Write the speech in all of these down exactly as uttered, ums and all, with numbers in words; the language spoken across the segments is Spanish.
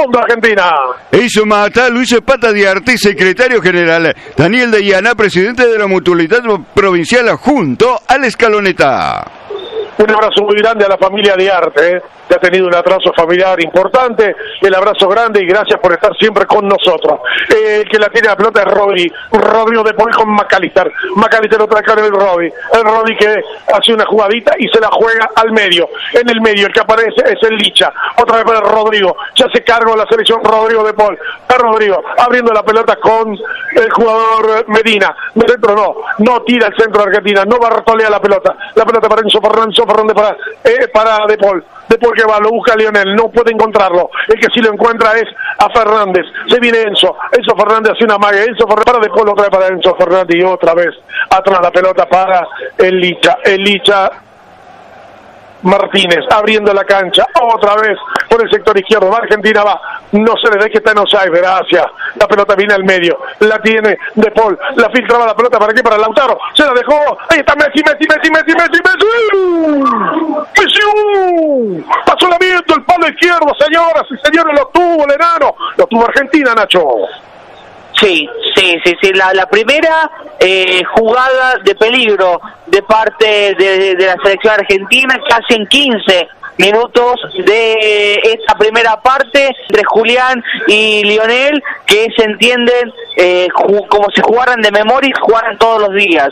fondo Argentina. Eso mata Luis Espata de Arte, secretario general. Daniel de Llana, presidente de la Mutualidad Provincial, junto a la escaloneta. Un abrazo muy grande a la familia de Arte, ¿eh? que ha tenido un atraso familiar importante. El abrazo grande y gracias por estar siempre con nosotros. Eh, el que la tiene la pelota es Rodri. Rodrigo de Paul con Macalister. Macalister otra vez con el Rodri. El Rodri que hace una jugadita y se la juega al medio. En el medio el que aparece es el Licha. Otra vez para el Rodrigo. Ya se cargó la selección Rodrigo de Paul. El Rodrigo abriendo la pelota con el jugador Medina. De centro no. No tira el centro de Argentina. No bartolea la pelota. La pelota para Enzo Fernández. Fernández para, eh, para De Paul. De Paul que va, lo busca Lionel, no puede encontrarlo. El que sí lo encuentra es a Fernández. Se viene Enzo. Enzo Fernández hace una magia. Enzo Fernández para De Paul, otra vez para Enzo Fernández y otra vez atrás la pelota para el Licha. El Licha Martínez abriendo la cancha otra vez por el sector izquierdo. Va Argentina, va. No se le dé que está en offside. Gracias. La pelota viene al medio. La tiene De Paul. La filtraba la pelota. ¿Para qué? Para Lautaro. Se la dejó. Ahí está Messi, Messi, Messi, Messi, Messi, Messi. Messi. Pasó la viento, el palo izquierdo, señoras y señores. Lo tuvo el enano. Lo tuvo Argentina, Nacho. Sí, sí, sí, sí. La, la primera eh, jugada de peligro de parte de, de la selección argentina, casi en quince minutos de esta primera parte, entre Julián y Lionel, que se entienden eh, como si jugaran de memoria y jugaran todos los días.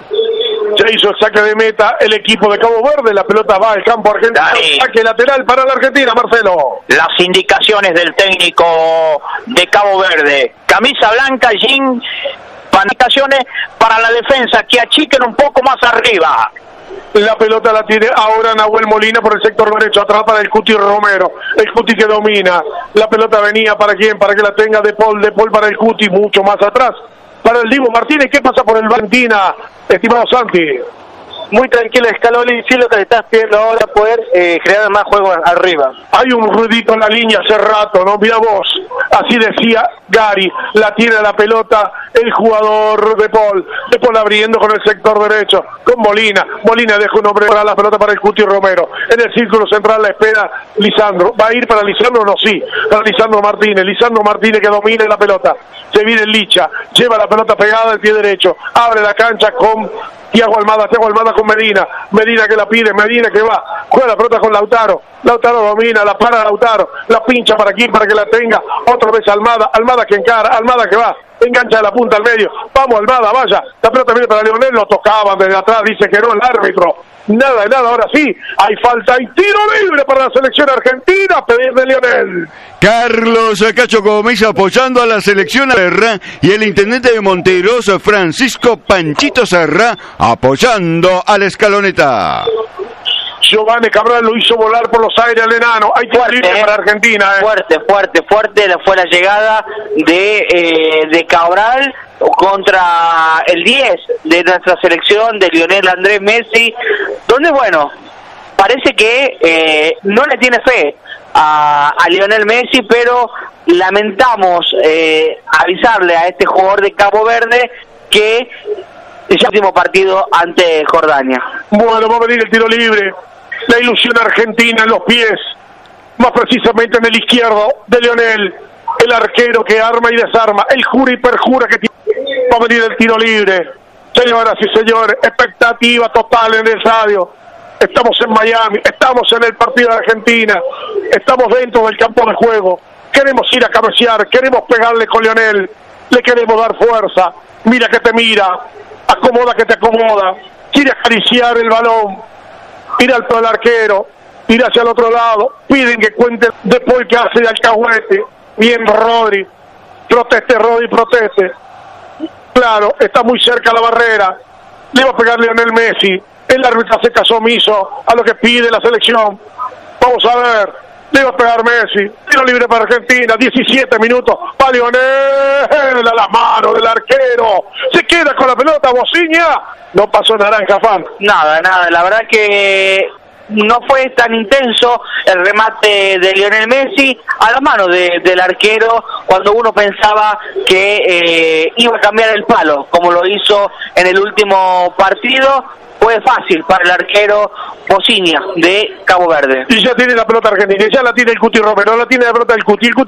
Ya hizo el saque de meta el equipo de Cabo Verde, la pelota va al campo argentino, Dale. Saque lateral para la Argentina, Marcelo. Las indicaciones del técnico de Cabo Verde: camisa blanca, jean, indicaciones para la defensa, que achiquen un poco más arriba. La pelota la tiene ahora Nahuel Molina por el sector derecho, atrás para el Cuti Romero, el Cuti que domina. La pelota venía para quién, para que la tenga De Paul, De Paul para el Cuti, mucho más atrás para el Dibu Martínez. ¿Qué pasa por el Argentina, estimado Santi? Muy tranquilo Scaloni, sí, lo que le estás pidiendo ahora, poder eh, crear más juego arriba. Hay un ruidito en la línea hace rato, ¿no? Mira vos, así decía Gary, la tiene la pelota el jugador De Paul, De Paul abriendo con el sector derecho, con Molina, Molina deja un hombre para la pelota para el Cuti Romero, en el círculo central la espera Lisandro, ¿va a ir para Lisandro? No, sí, para Lisandro Martínez, Lisandro Martínez que domina la pelota, se viene el Licha, lleva la pelota pegada al pie derecho, abre la cancha con Thiago Almada, Thiago Almada con Medina, Medina que la pide, Medina que va, juega la pelota con Lautaro, Lautaro domina, la para Lautaro, la pincha para aquí, para que la tenga, otra vez Almada, Almada que encara, Almada que va, engancha de la punta al medio, vamos Almada, vaya, la pelota viene para Leonel, lo tocaban desde atrás, dice que no el árbitro, nada de nada, ahora sí, hay falta y tiro libre para la selección argentina, pedir de Leonel. Carlos Cacho Gómez apoyando a la selección Serra y el intendente de Monteros, Francisco Panchito Serra, apoyando a la escaloneta. Giovanni Cabral lo hizo volar por los aires al enano. Hay que salir eh. para Argentina. Eh. Fuerte, fuerte, fuerte fue la llegada de, eh, de Cabral contra el diez de nuestra selección, de Lionel Andrés Messi, donde, bueno, parece que eh, no le tiene fe a, a Lionel Messi, pero lamentamos eh, avisarle a este jugador de Cabo Verde que es el último partido ante Jordania. Bueno, va a venir el tiro libre. La ilusión argentina en los pies, más precisamente en el izquierdo de Lionel, el arquero que arma y desarma, el jura y perjura que tiene. Va a venir el tiro libre. Señoras y señores, expectativa total en el estadio. Estamos en Miami, estamos en el partido de Argentina, estamos dentro del campo de juego. Queremos ir a cabecear, queremos pegarle con Lionel, le queremos dar fuerza. Mira que te mira, acomoda que te acomoda, quiere acariciar el balón, mira al arquero, mira hacia el otro lado, piden que cuente después que hace de alcahuete. Bien Rodri, proteste Rodri, proteste. Claro, está muy cerca la barrera, le va a pegar Lionel Messi, el árbitro hace caso omiso a lo que pide la selección. Vamos a ver, le va a pegar Messi, tiro libre para Argentina, diecisiete minutos, va Lionel a la mano del arquero, se queda con la pelota, Bociña, no pasó naranja, fan. Nada, nada, la verdad que no fue tan intenso el remate de Lionel Messi a la mano de, del arquero, cuando uno pensaba que eh, iba a cambiar el palo, como lo hizo en el último partido. Fue fácil para el arquero Bociña de Cabo Verde. Y ya tiene la pelota argentina, ya la tiene el Cuti Romero, la tiene la pelota del Cuti, el Cuti